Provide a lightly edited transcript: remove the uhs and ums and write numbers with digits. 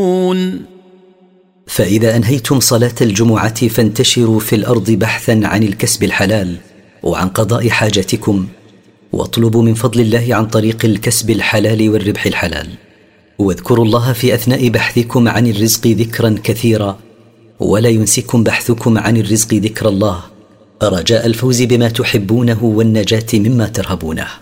فإذا أنهيتم صلاة الجمعة فانتشروا في الأرض بحثا عن الكسب الحلال وعن قضاء حاجتكم، واطلبوا من فضل الله عن طريق الكسب الحلال والربح الحلال، واذكروا الله في أثناء بحثكم عن الرزق ذكرا كثيرا، ولا ينسكم بحثكم عن الرزق ذكر الله رجاء الفوز بما تحبونه والنجاة مما ترهبونه.